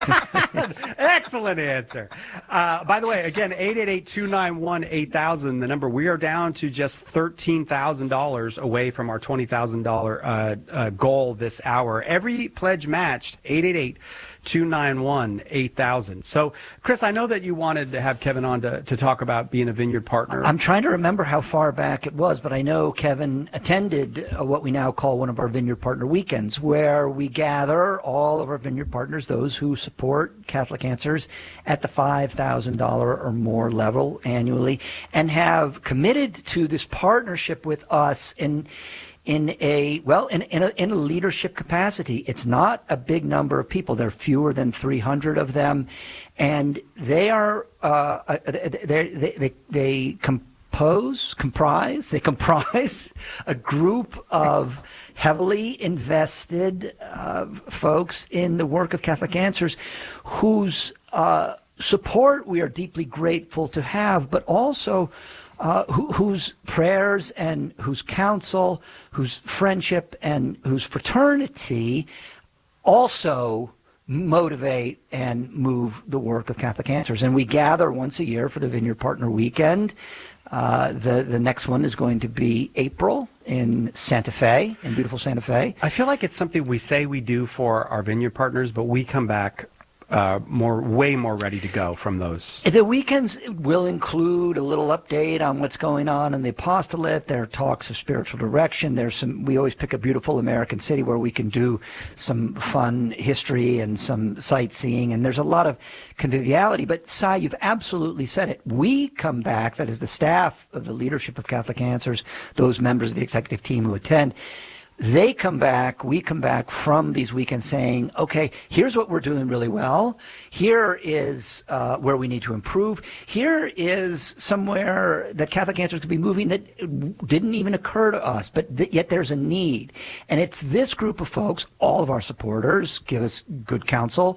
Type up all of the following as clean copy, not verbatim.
Excellent answer. By the way, again, 888-291-8000, the number. We are down to just $13,000 away from our $20,000 goal this hour. Every pledge matched, 888-291-8000. So, Chris, I know that you wanted to have Kevin on to talk about being a Vineyard partner. I'm trying to remember how far back it was, but I know Kevin attended what we now call one of our Vineyard Partner Weekends, where we gather all of our Vineyard partners, those who support Catholic Answers, at the $5,000 or more level annually, and have committed to this partnership with us in a leadership capacity. It's not a big number of people. There are fewer than 300 of them, and they are they comprise a group of heavily invested folks in the work of Catholic Answers, whose support we are deeply grateful to have, but also whose prayers and whose counsel, whose friendship and whose fraternity also motivate and move the work of Catholic Answers. And we gather once a year for the Vineyard Partner Weekend. The next one is going to be April in Santa Fe, in beautiful Santa Fe. I feel like it's something we say we do for our Vineyard partners, but we come back way more ready to go from those. The weekends will include a little update on what's going on in the apostolate. There are talks of spiritual direction. We always pick a beautiful American city where we can do some fun history and some sightseeing, and there's a lot of conviviality. But Cy, you've absolutely said it. We come back, that is the staff of the leadership of Catholic Answers, those members of the executive team who attend, they come back, we come back from these weekends saying, okay, here's what we're doing really well. Here is where we need to improve. Here is somewhere that Catholic Answers could be moving that didn't even occur to us, but yet there's a need. And it's this group of folks, all of our supporters give us good counsel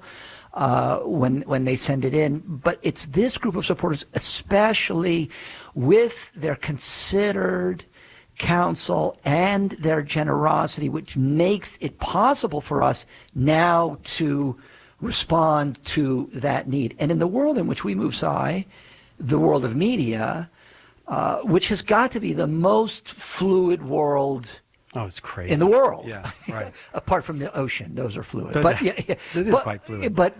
when they send it in, but it's this group of supporters, especially with their considered counsel and their generosity, which makes it possible for us now to respond to that need. And in the world in which we move, Cy, the world of media, which has got to be the most fluid world it's crazy. in the world. Yeah, right. Apart from the ocean, those are fluid. It is quite fluid. But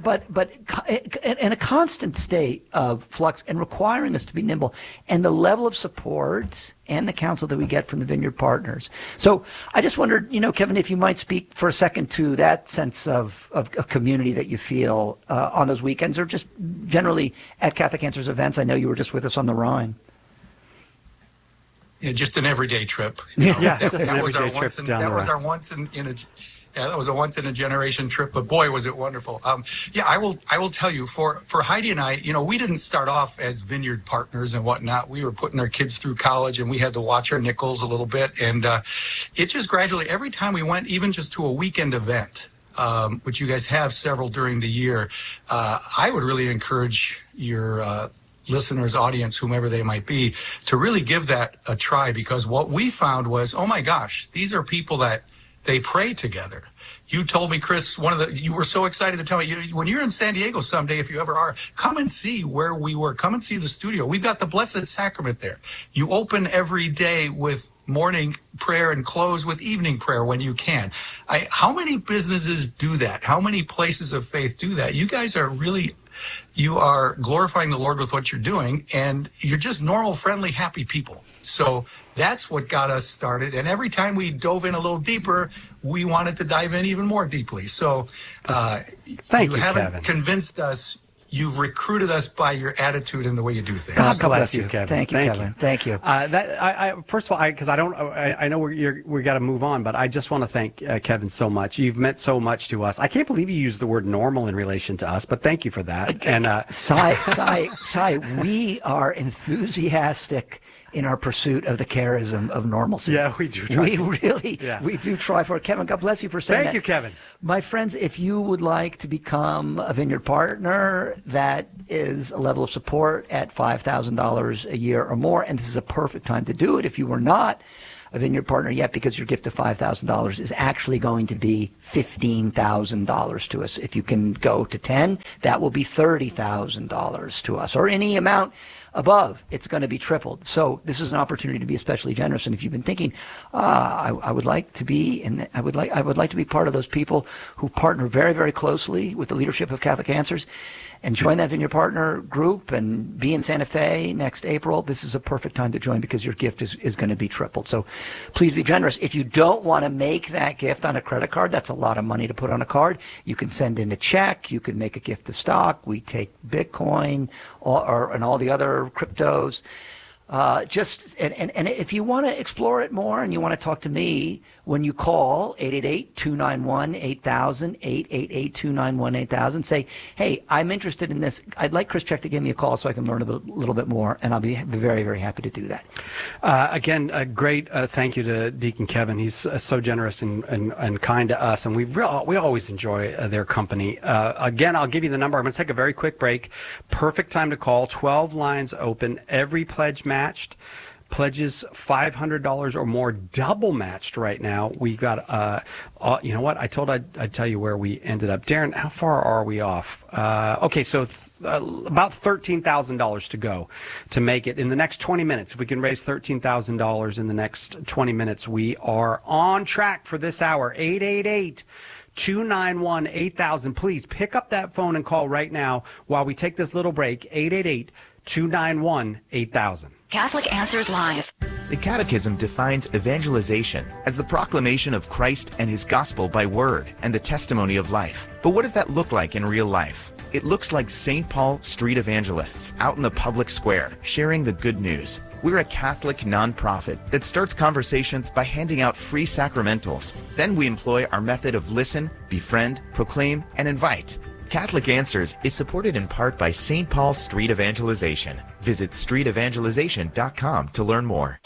in a constant state of flux and requiring us to be nimble, and the level of support and the counsel that we get from the Vineyard partners. So I just wondered, Kevin, if you might speak for a second to that sense of community that you feel on those weekends, or just generally at Catholic Answers events. I know you were just with us on the Rhine. Yeah, just an everyday trip. That was our once in a generation trip. But boy, was it wonderful. I will tell you, for Heidi and I, we didn't start off as Vineyard partners and whatnot. We were putting our kids through college, and we had to watch our nickels a little bit. And it just gradually, every time we went, even just to a weekend event, which you guys have several during the year, I would really encourage your listeners, audience, whomever they might be, to really give that a try, because what we found was, oh my gosh, these are people that they pray together. You told me, Chris, you were so excited to tell me, when you're in San Diego someday, if you ever are, come and see where we were. Come and see the studio. We've got the Blessed Sacrament there. You open every day with morning prayer and close with evening prayer when you can. How many businesses do that? How many places of faith do that? You guys are you are glorifying the Lord with what you're doing, and you're just normal, friendly, happy people. So that's what got us started. And every time we dove in a little deeper, we wanted to dive in even more deeply. So Thank you, haven't Kevin. Convinced us. You've recruited us by your attitude and the way you do things. God bless you, Kevin. Thank you, Kevin. Thank you. First of all, because I know we got to move on, but I just want to thank Kevin so much. You've meant so much to us. I can't believe you used the word normal in relation to us, but thank you for that. And Cy, we are enthusiastic in our pursuit of the charism of normalcy. Yeah, we do try. We do try for it. Kevin, God bless you for saying that. Thank you, Kevin. My friends, if you would like to become a Vineyard partner, that is a level of support at $5,000 a year or more, and this is a perfect time to do it. If you were not a Vineyard Partner yet because your gift of $5,000 is actually going to be $15,000 to us. If you can go to 10, that will be $30,000 to us, or any amount above, it's going to be tripled. So this is an opportunity to be especially generous. And if you've been thinking, I would like to be, and I would like to be part of those people who partner very, very closely with the leadership of Catholic Answers, and join that Vineyard Partner group and be in Santa Fe next April, this is a perfect time to join because your gift is going to be tripled. So please be generous. If you don't want to make that gift on a credit card, that's a lot of money to put on a card. You can send in a check. You can make a gift of stock. We take Bitcoin and all the other cryptos. And if you want to explore it more and you want to talk to me, when you call 888-291-8000, 888-291-8000, say, hey, I'm interested in this. I'd like Chris Check to give me a call so I can learn a little bit more, and I'll be very, very happy to do that. Again, a great thank you to Deacon Kevin. He's so generous and kind to us, and we always enjoy their company. Again, I'll give you the number. I'm going to take a very quick break. Perfect time to call. 12 lines open. Every pledge matched. Pledges $500 or more, double matched right now. We got, you know what? I told I'd tell you where we ended up. Darren, how far are we off? Okay, so about $13,000 to go to make it in the next 20 minutes. If we can raise $13,000 in the next 20 minutes, we are on track for this hour. 888-291-8000. Please pick up that phone and call right now while we take this little break. 888-291-8000. Catholic Answers Live. The Catechism defines evangelization as the proclamation of Christ and his gospel by word and the testimony of life. But what does that look like in real life? It looks like St. Paul street evangelists out in the public square sharing the good news. We're a Catholic nonprofit that starts conversations by handing out free sacramentals. Then we employ our method of listen, befriend, proclaim, and invite. Catholic Answers is supported in part by St. Paul Street Evangelization. Visit streetevangelization.com to learn more.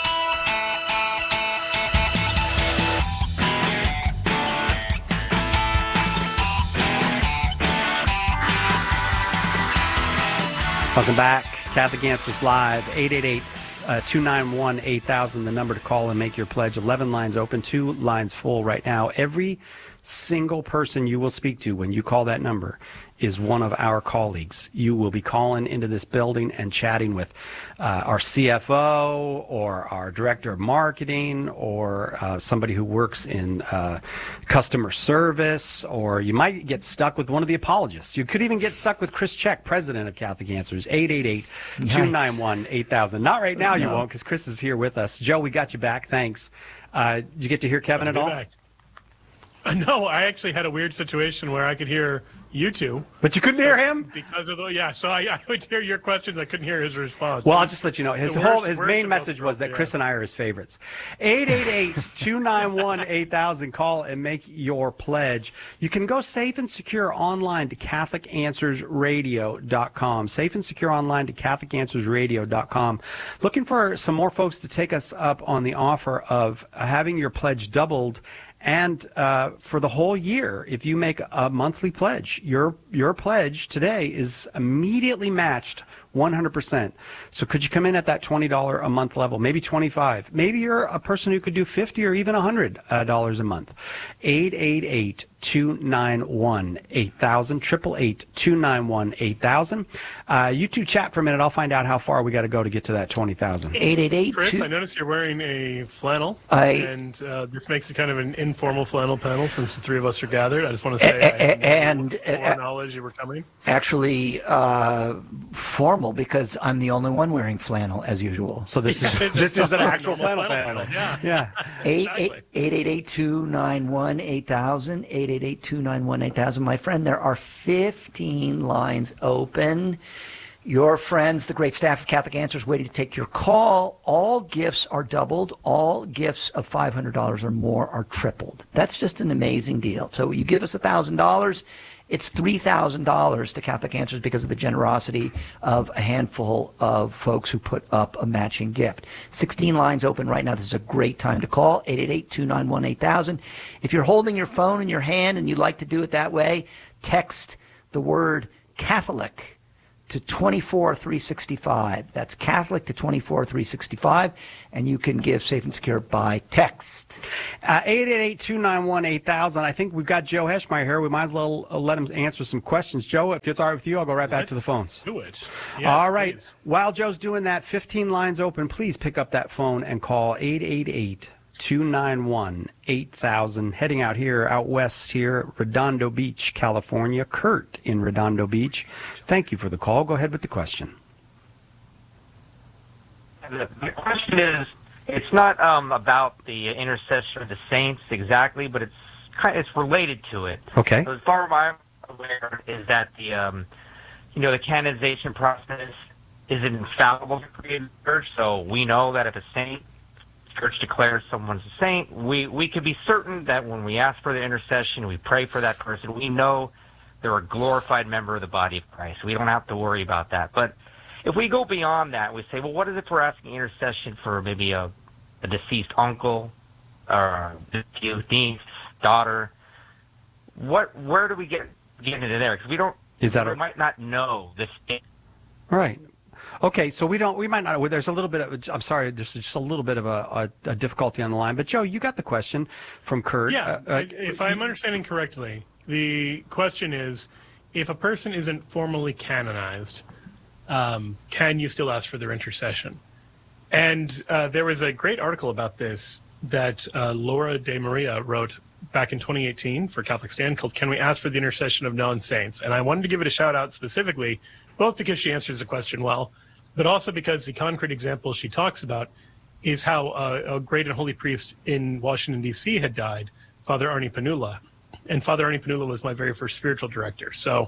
Welcome back. Catholic Answers Live, 888-291-8000, the number to call and make your pledge. 11 lines open, 2 lines full right now. Every single person you will speak to when you call that number is one of our colleagues. You will be calling into this building and chatting with our CFO or our director of marketing or somebody who works in customer service, or you might get stuck with one of the apologists. You could even get stuck with Chris Check, president of Catholic Answers. 888-291-8000. Not right now, you won't, because Chris is here with us. Joe, we got you back. Thanks. Did you get to hear Kevin at all? No, I actually had a weird situation where I could hear you two. But you couldn't hear him? Because of so I would hear your questions. I couldn't hear his response. Well, I'll just let you know. His main message was that Chris and I are his favorites. 888-291-8000. Call and make your pledge. You can go safe and secure online to CatholicAnswersRadio.com. Safe and secure online to CatholicAnswersRadio.com. Looking for some more folks to take us up on the offer of having your pledge doubled. And for the whole year, if you make a monthly pledge, your pledge today is immediately matched 100%. So could you come in at that $20 a month level, maybe $25? Maybe you're a person who could do $50 or even $100 a month. 888-291-8000, 888-291-8000. You two chat for a minute. I'll find out how far we got to go to get to that 20,000. 888. Chris, I noticed you're wearing a flannel, and this makes it kind of an informal flannel panel since the three of us are gathered. I just want to say I had more knowledge you were coming. Actually, formal, because I'm the only one wearing flannel as usual. So this is an actual flannel panel. Yeah. 888-291-8000, 888-291-8000. My friend, there are 15 lines open. Your friends, the great staff of Catholic Answers, waiting to take your call. All gifts are doubled. All gifts of $500 or more are tripled. That's just an amazing deal. So you give us $1,000, it's $3,000 to Catholic Answers because of the generosity of a handful of folks who put up a matching gift. 16 lines open right now. This is a great time to call, 888-291-8000. If you're holding your phone in your hand and you'd like to do it that way, text the word Catholic to 24365. That's Catholic to 24365, and you can give Safe and Secure by text. 888-291-8000. I think we've got Joe Heschmeyer here. We might as well let him answer some questions. Joe, if it's all right with you, I'll go right back to the phones. Do it. Yes, all right. Please. While Joe's doing that, 15 lines open. Please pick up that phone and call 888-291-8000. Heading out west here, Redondo Beach, California. Kurt in Redondo Beach. Thank you for the call. Go ahead with the question. The question is, it's not about the intercession of the saints exactly, but it's related to it. Okay. So as far as I'm aware, is that the canonization process isn't infallible to create a church. So we know that if a saint, church declares someone's a saint, we can be certain that when we ask for the intercession, we pray for that person, we know they're a glorified member of the body of Christ. We don't have to worry about that. But if we go beyond that, we say, well, what is it if we're asking intercession for maybe a deceased uncle or a deceased niece, daughter? Where do we get into there? Because we might not know this thing. Right. Okay, so we might not. There's a little bit of. I'm sorry. There's just a little bit of a difficulty on the line. But Joe, you got the question from Kurt. Yeah. If I'm understanding correctly, the question is, if a person isn't formally canonized, can you still ask for their intercession? And there was a great article about this that Laura De Maria wrote back in 2018 for Catholic Stand called "Can We Ask for the Intercession of Non-Saints?" And I wanted to give it a shout out specifically, both because she answers the question well, but also because the concrete example she talks about is how a great and holy priest in Washington, D.C. had died, Father Arnie Panula. And Father Arnie Panula was my very first spiritual director. So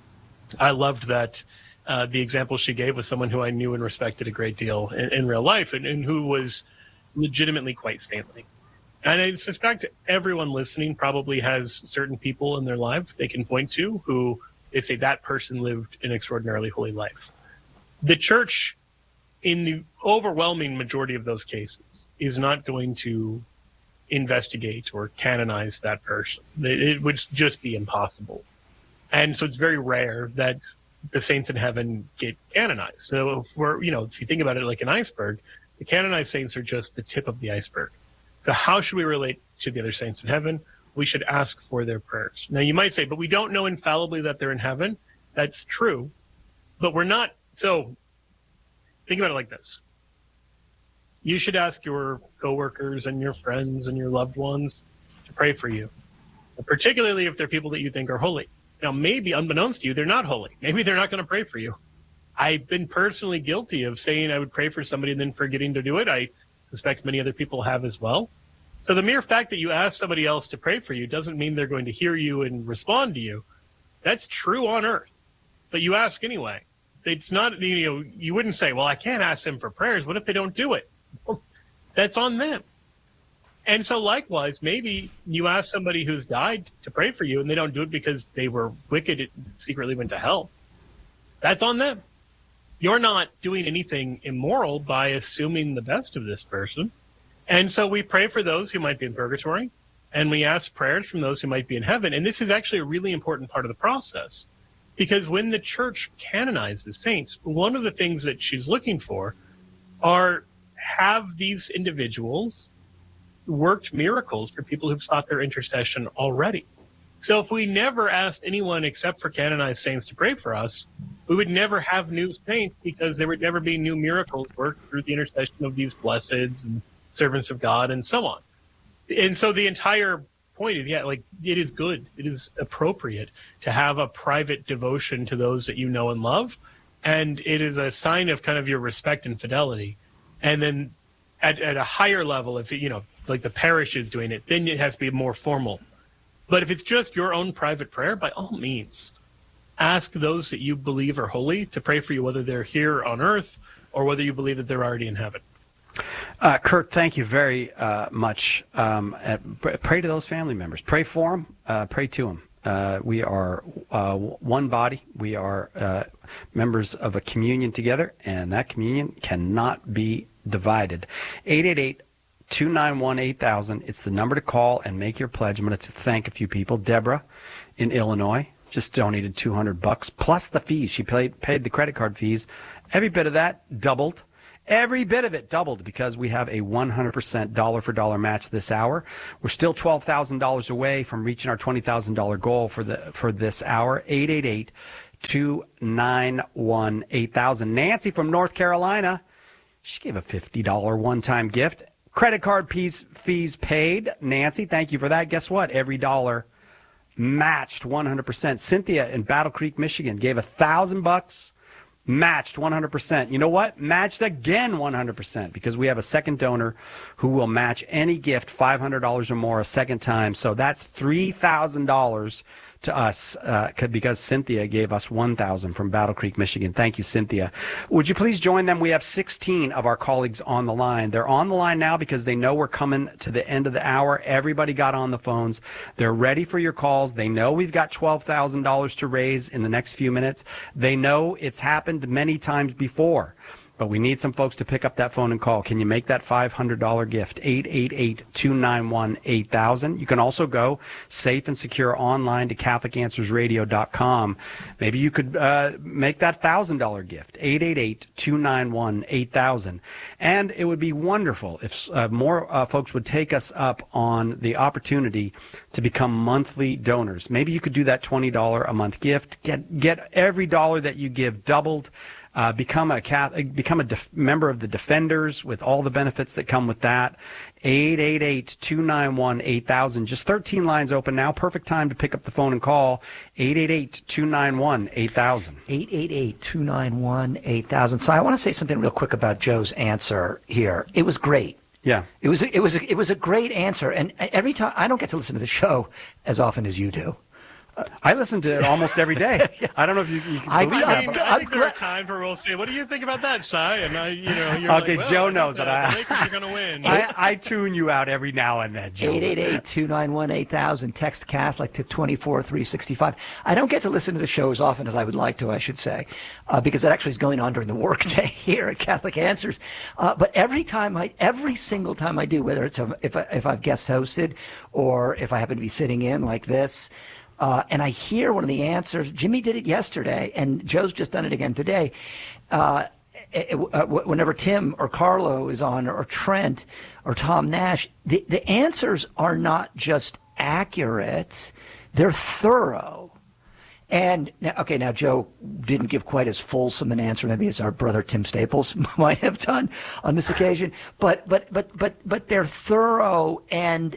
I loved that the example she gave was someone who I knew and respected a great deal in real life and who was legitimately quite saintly. And I suspect everyone listening probably has certain people in their life they can point to who they say that person lived an extraordinarily holy life. The church, in the overwhelming majority of those cases, is not going to investigate or canonize that person. It would just be impossible. And so it's very rare that the saints in heaven get canonized. So if you think about it like an iceberg, the canonized saints are just the tip of the iceberg. So how should we relate to the other saints in heaven? We should ask for their prayers. Now you might say, but we don't know infallibly that they're in heaven. That's true, but we're not. So think about it like this. You should ask your coworkers and your friends and your loved ones to pray for you, particularly if they're people that you think are holy. Now, maybe unbeknownst to you, they're not holy. Maybe they're not going to pray for you. I've been personally guilty of saying I would pray for somebody and then forgetting to do it. I suspect many other people have as well. So the mere fact that you ask somebody else to pray for you doesn't mean they're going to hear you and respond to you. That's true on earth, but you ask anyway. It's not, you wouldn't say, well, I can't ask them for prayers. What if they don't do it? Well, that's on them. And so likewise, maybe you ask somebody who's died to pray for you and they don't do it because they were wicked and secretly went to hell. That's on them. You're not doing anything immoral by assuming the best of this person. And so we pray for those who might be in purgatory, and we ask prayers from those who might be in heaven. And this is actually a really important part of the process, because when the church canonizes saints, one of the things that she's looking for are, have these individuals worked miracles for people who've sought their intercession already. So if we never asked anyone except for canonized saints to pray for us, we would never have new saints, because there would never be new miracles worked through the intercession of these blesseds and servants of God and so on. And so the entire point is, it is good. It is appropriate to have a private devotion to those that you know and love. And it is a sign of kind of your respect and fidelity. And then at a higher level, if like the parish is doing it, then it has to be more formal. But if it's just your own private prayer, by all means, ask those that you believe are holy to pray for you, whether they're here on earth or whether you believe that they're already in heaven. Kurt, thank you very much. Pray to those family members. Pray for them. Pray to them. We are one body. We are members of a communion together, and that communion cannot be divided. 888-291-8000. It's the number to call and make your pledge. I'm going to thank a few people. Deborah in Illinois. just donated $200 plus the fees. She paid the credit card fees. Every bit of that doubled. Every bit of it doubled because we have a 100% dollar-for-dollar match this hour. We're still $12,000 away from reaching our $20,000 goal for this hour. 888-291-8000. Nancy from North Carolina, she gave a $50 one-time gift. Credit card fees paid. Nancy, thank you for that. Guess what? Every dollar matched 100%. Cynthia in Battle Creek, Michigan, gave $1,000. Matched 100%. You know what? Matched again 100% because we have a second donor who will match any gift $500 or more a second time. So that's $3,000 to us because Cynthia gave us $1,000 from Battle Creek, Michigan. Thank you, Cynthia. Would you please join them? We have 16 of our colleagues on the line. They're on the line now because they know we're coming to the end of the hour. Everybody got on the phones. They're ready for your calls. They know we've got $12,000 to raise in the next few minutes. They know it's happened many times before. But we need some folks to pick up that phone and call. Can you make that $500 gift? 888-291-8000. You can also go safe and secure online to CatholicAnswersRadio.com. Maybe you could make that $1,000 gift. 888-291-8000. And it would be wonderful if more folks would take us up on the opportunity to become monthly donors. Maybe you could do that $20 a month gift. Get every dollar that you give doubled. Become a member of the Defenders with all the benefits that come with that. 888-291-8000. Just 13 lines open now. Perfect time to pick up the phone and call. 888-291-8000. 888-291-8000. So I want to say something real quick about Joe's answer here. It was great. Yeah. It was a great answer. And every time, I don't get to listen to the show as often as you do. I listen to it almost every day. Yes. I don't know if you can believe that. I think there are times where we'll say, "What do you think about that, Si?" And you're okay. Like, well, Joe knows that the Lakers are going to win. I tune you out every now and then, Joe. 888-291-8000. Text Catholic to 24365. I don't get to listen to the show as often as I would like to, I should say, because it actually is going on during the workday here at Catholic Answers. But every single time I do, whether it's if I've guest hosted or if I happen to be sitting in like this. And I hear one of the answers. Jimmy did it yesterday, and Joe's just done it again today. Whenever Tim or Carlo is on, or Trent or Tom Nash, the answers are not just accurate, they're thorough. And now Joe didn't give quite as fulsome an answer maybe as our brother Tim Staples might have done on this occasion, but they're thorough, and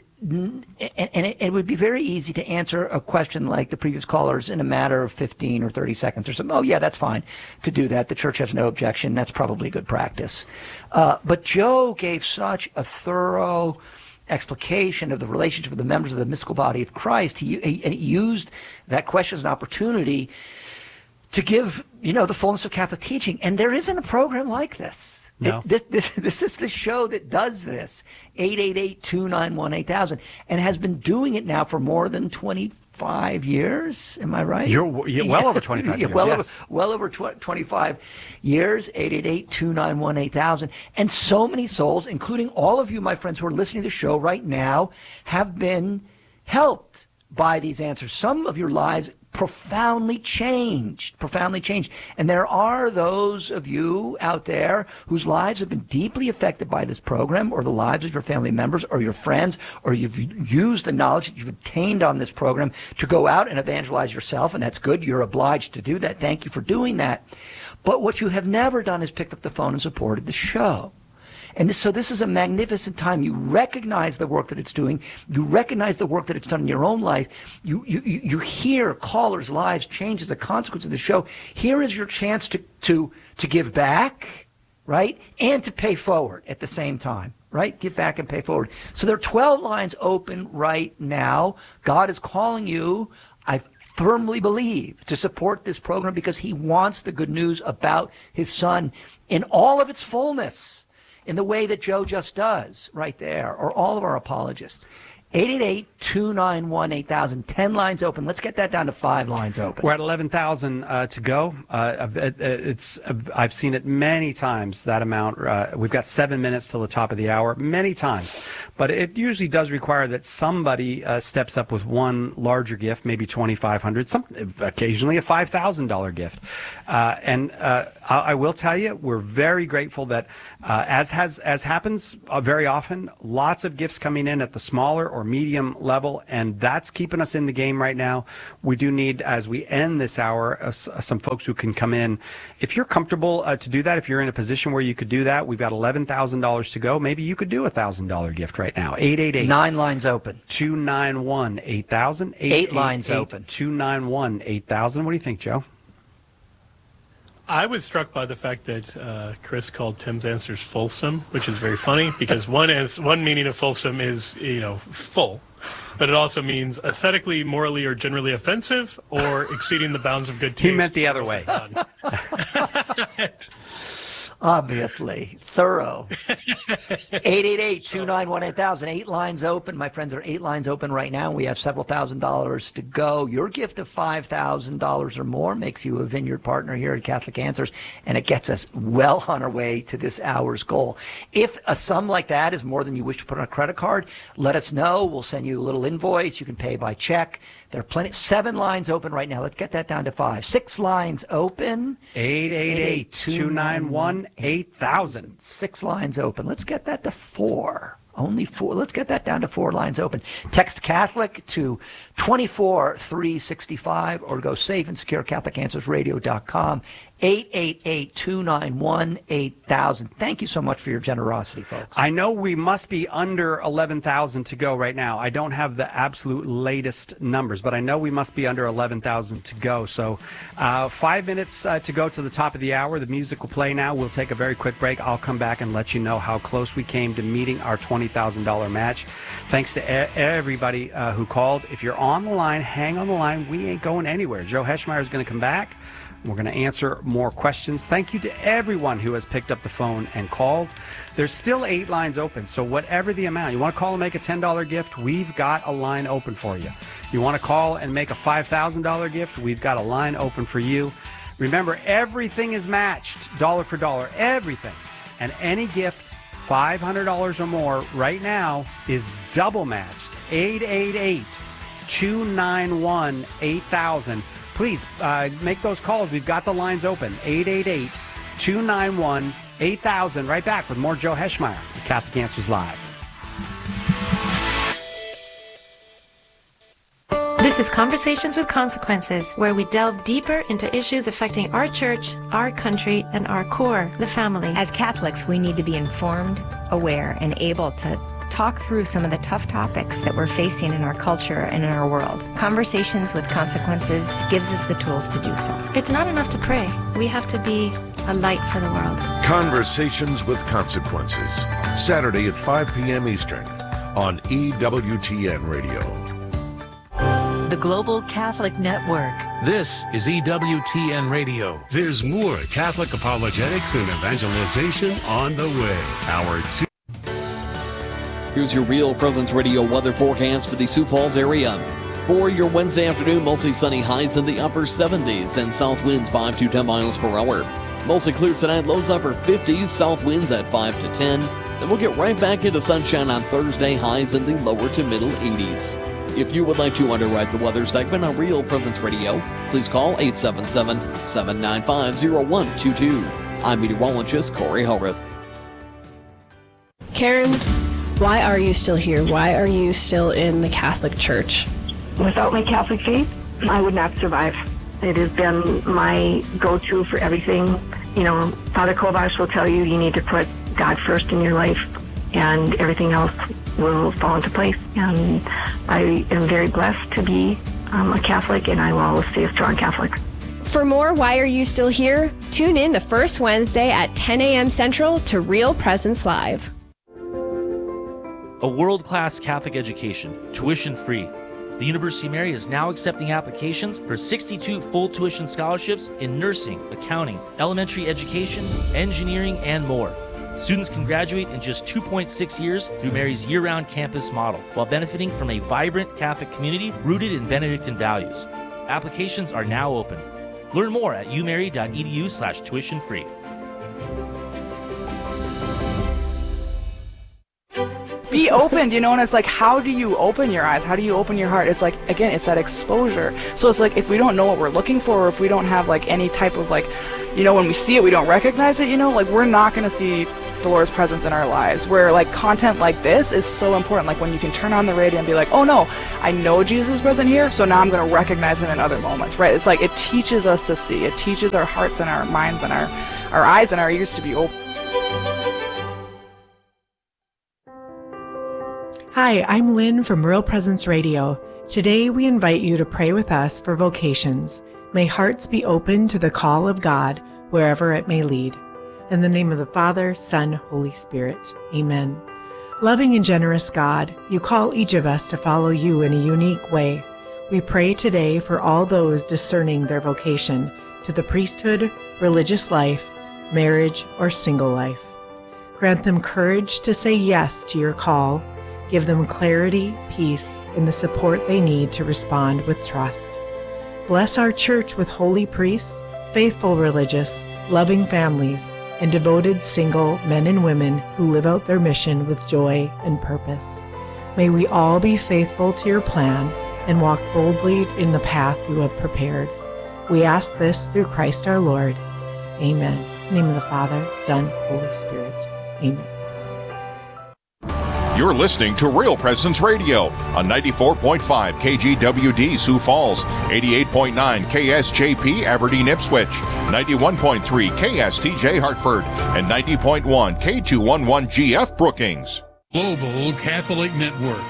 it would be very easy to answer a question like the previous callers in a matter of 15 or 30 seconds or something. Oh yeah, that's fine to do that. The church has no objection. That's probably good practice. But Joe gave such a thorough explication of the relationship of the members of the mystical body of Christ. He used that question as an opportunity to give, the fullness of Catholic teaching. And there isn't a program like this. No. This is the show that does this. 888-291-8000, and has been doing it now for more than 25 years. Am I right? You're well over 25 years. Well over 25 years. 888-291-8000. And so many souls, including all of you, my friends, who are listening to the show right now, have been helped by these answers. Some of your lives profoundly changed. And there are those of you out there whose lives have been deeply affected by this program, or the lives of your family members or your friends, or you've used the knowledge that you've obtained on this program to go out and evangelize yourself, and that's good. You're obliged to do that. Thank you for doing that. But what you have never done is picked up the phone and supported the show. And so this is a magnificent time. You recognize the work that it's doing. You recognize the work that it's done in your own life. You hear callers' lives change as a consequence of the show. Here is your chance to give back, right? And to pay forward at the same time, right? Give back and pay forward. So there are 12 lines open right now. God is calling you, I firmly believe, to support this program because he wants the good news about his son in all of its fullness, in the way that Joe just does right there, or all of our apologists. 888-291-8000. 10 lines open. Let's get that down to 5 lines open. We're at 11,000 to go. I've seen it many times, that amount. We've got 7 minutes till the top of the hour, many times. But it usually does require that somebody steps up with one larger gift, maybe $2,500, occasionally a $5,000 gift. And I will tell you, we're very grateful that, as happens very often, lots of gifts coming in at the smaller or medium level, and that's keeping us in the game right now. We do need, as we end this hour, some folks who can come in. If you're comfortable to do that, if you're in a position where you could do that, we've got $11,000 to go. Maybe you could do a $1,000 gift right now. 888. 9 lines open. 291-8000. 8 lines open. 291-8000. What do you think, Joe? I was struck by the fact that Chris called Tim's answers fulsome, which is very funny because one meaning of fulsome is, full, but it also means aesthetically, morally, or generally offensive, or exceeding the bounds of good taste. He meant the other way. Obviously. Thorough. 888-291-8000. 8 lines open. My friends, there are 8 lines open right now. We have several $1,000s to go. Your gift of $5,000 or more makes you a Vineyard partner here at Catholic Answers, and it gets us well on our way to this hour's goal. If a sum like that is more than you wish to put on a credit card, let us know. We'll send you a little invoice. You can pay by check. There are plenty. 7 lines open right now. Let's get that down to 5. 6 lines open. 888-291-8000. 6 lines open. Let's get that to 4. Only 4. Let's get that down to 4 lines open. Text Catholic to 24365 or go safe and secure CatholicAnswersRadio.com. 888-291-8000. Thank you so much for your generosity, folks. I know we must be under 11,000 to go right now. I don't have the absolute latest numbers, but I know we must be under 11,000 to go. So 5 minutes to go to the top of the hour. The music will play now. We'll take a very quick break. I'll come back and let you know how close we came to meeting our $20,000 match. Thanks to everybody who called. If you're on the line, hang on the line. We ain't going anywhere. Joe Heschmeyer is going to come back. We're going to answer more questions. Thank you to everyone who has picked up the phone and called. There's still 8 lines open, so whatever the amount. You want to call and make a $10 gift? We've got a line open for you. You want to call and make a $5,000 gift? We've got a line open for you. Remember, everything is matched, dollar for dollar, everything. And any gift, $500 or more, right now is double matched. 888-291-8000. Please make those calls. We've got the lines open. 888-291-8000. Right back with more Joe Heschmeyer at Catholic Answers Live. This is Conversations with Consequences, where we delve deeper into issues affecting our church, our country, and our core, the family. As Catholics, we need to be informed, aware, and able to talk through some of the tough topics that we're facing in our culture and in our world. Conversations with Consequences gives us the tools to do so. It's not enough to pray. We have to be a light for the world. Conversations with Consequences, Saturday at 5 p.m. Eastern on EWTN Radio. The Global Catholic Network. This is EWTN Radio. There's more Catholic apologetics and evangelization on the way. Hour 2. Here's your Real Presence Radio weather forecast for the Sioux Falls area. For your Wednesday afternoon, mostly sunny, highs in the upper 70s and south winds 5 to 10 miles per hour. Mostly clear tonight, lows upper 50s, south winds at 5 to 10. Then we'll get right back into sunshine on Thursday, highs in the lower to middle 80s. If you would like to underwrite the weather segment on Real Presence Radio, please call 877-795-0122. I'm meteorologist Corey Hellrith. Karen, why are you still here? Why are you still in the Catholic Church? Without my Catholic faith, I would not survive. It has been my go-to for everything. You know, Father Kovacs will tell you need to put God first in your life, and everything else will fall into place. And I am very blessed to be a Catholic, and I will always stay a strong Catholic. For more Why Are You Still Here? Tune in the first Wednesday at 10 a.m. Central to Real Presence Live. A world-class Catholic education, tuition-free. The University of Mary is now accepting applications for 62 full tuition scholarships in nursing, accounting, elementary education, engineering, and more. Students can graduate in just 2.6 years through Mary's year-round campus model, while benefiting from a vibrant Catholic community rooted in Benedictine values. Applications are now open. Learn more at umary.edu/tuition-free. Be open, and it's like, how do you open your eyes? How do you open your heart? It's like, again, it's that exposure. So it's like, if we don't know what we're looking for, or if we don't have like any type of like, when we see it, we don't recognize it, like we're not going to see the Lord's presence in our lives. Where like content like this is so important. Like when you can turn on the radio and be like, oh no, I know Jesus is present here, so now I'm going to recognize him in other moments, right? It's like, it teaches us to see. It teaches our hearts and our minds and our eyes and our ears to be open. Hi, I'm Lynn from Real Presence Radio. Today we invite you to pray with us for vocations. May hearts be open to the call of God wherever it may lead. In the name of the Father, Son, Holy Spirit. Amen. Loving and generous God, you call each of us to follow you in a unique way. We pray today for all those discerning their vocation to the priesthood, religious life, marriage, or single life. Grant them courage to say yes to your call. Give them clarity, peace, and the support they need to respond with trust. Bless our church with holy priests, faithful religious, loving families, and devoted single men and women who live out their mission with joy and purpose. May we all be faithful to your plan and walk boldly in the path you have prepared. We ask this through Christ our Lord. Amen. In the name of the Father, Son, Holy Spirit. Amen. You're listening to Real Presence Radio on 94.5 KGWD Sioux Falls, 88.9 KSJP Aberdeen Ipswich, 91.3 KSTJ Hartford, and 90.1 K211GF Brookings. Global Catholic Network.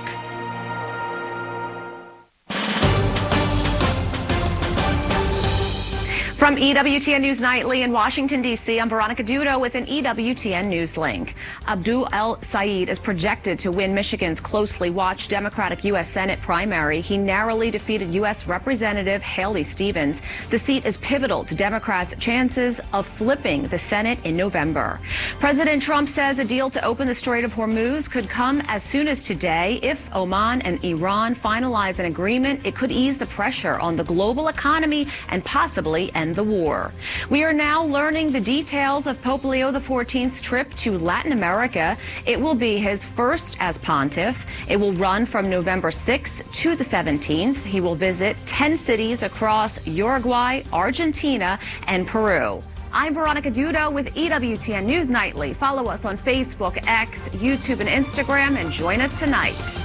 From EWTN News Nightly in Washington, D.C., I'm Veronica Dudo with an EWTN News link. Abdul El-Sayed is projected to win Michigan's closely watched Democratic U.S. Senate primary. He narrowly defeated U.S. Representative Haley Stevens. The seat is pivotal to Democrats' chances of flipping the Senate in November. President Trump says a deal to open the Strait of Hormuz could come as soon as today. If Oman and Iran finalize an agreement, it could ease the pressure on the global economy and possibly end the war. We are now learning the details of Pope Leo XIV's trip to Latin America. It will be his first as pontiff. It will run from November 6th to the 17th. He will visit 10 cities across Uruguay, Argentina, and Peru. I'm Veronica Dudo with EWTN News Nightly. Follow us on Facebook, X, YouTube, and Instagram, and join us tonight.